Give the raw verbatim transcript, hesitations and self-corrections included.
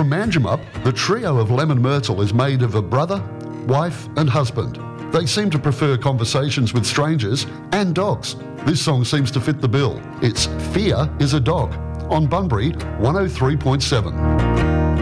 From Manjimup, the trio of Lemon Myrtle is made of a brother, wife and husband. They seem to prefer conversations with strangers and dogs. This song seems to fit the bill. It's Fear is a Dog on Bunbury one oh three point seven.